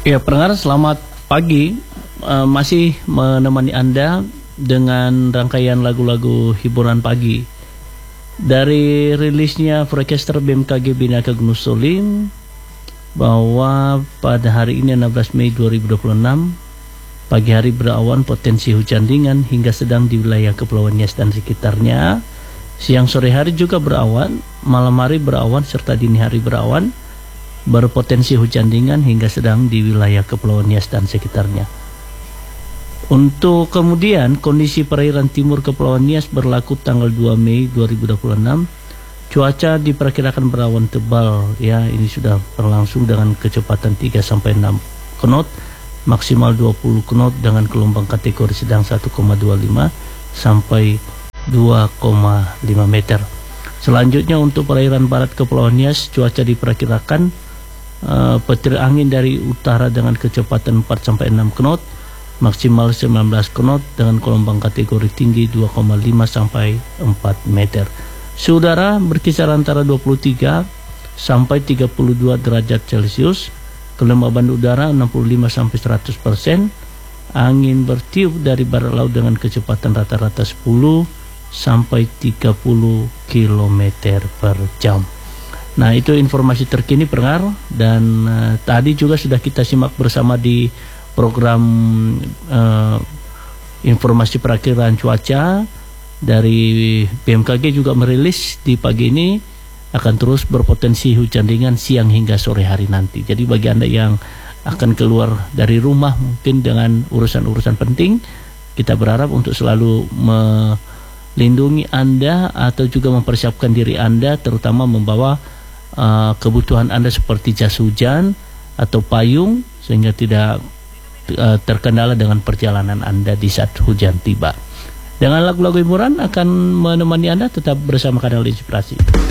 Ya, pendengar, selamat pagi. Masih menemani Anda dengan rangkaian lagu-lagu hiburan pagi. Dari rilisnya Forecaster BMKG Bhinneka Gunung Suling bahwa pada hari ini 16 Mei 2026 pagi hari berawan, potensi hujan ringan hingga sedang di wilayah Kepulauan Nias dan sekitarnya. Siang sore hari juga berawan, malam hari berawan serta dini hari berawan, berpotensi hujan ringan hingga sedang di wilayah Kepulauan Nias dan sekitarnya. Untuk kemudian kondisi perairan timur Kepulauan Nias berlaku tanggal 2 Mei 2026. Cuaca diperkirakan berawan tebal, ya, ini sudah berlangsung dengan kecepatan 3-6 knot, maksimal 20 knot dengan gelombang kategori sedang 1,25 sampai 2,5 meter. Selanjutnya untuk perairan barat Kepulauan Nias, cuaca diperkirakan petir angin dari utara dengan kecepatan 4-6 knot, maksimal 19 knot dengan gelombang kategori tinggi 2,5 sampai 4 meter. Saudara berkisar antara 23 sampai 32 derajat Celcius, kelembaban udara 65 sampai 100%, angin bertiup dari barat laut dengan kecepatan rata-rata 10 sampai 30 km per jam. Nah, itu informasi terkini pendengar, dan tadi juga sudah kita simak bersama di program informasi perakiraan cuaca dari BMKG juga merilis di pagi ini akan terus berpotensi hujan ringan siang hingga sore hari nanti. Jadi bagi Anda yang akan keluar dari rumah mungkin dengan urusan-urusan penting, kita berharap untuk selalu melindungi Anda atau juga mempersiapkan diri Anda, terutama membawa kebutuhan Anda seperti jas hujan atau payung sehingga tidak terkendala dengan perjalanan Anda di saat hujan tiba. Dengan lagu-lagu hiburan akan menemani Anda tetap bersama Kanal Inspirasi.